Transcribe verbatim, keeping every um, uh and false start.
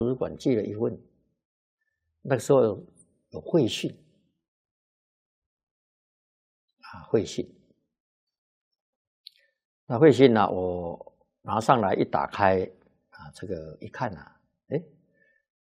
图书馆寄了一份，那个时候有会信啊，会信。那会信呢，我拿上来一打开啊，这个一看啊，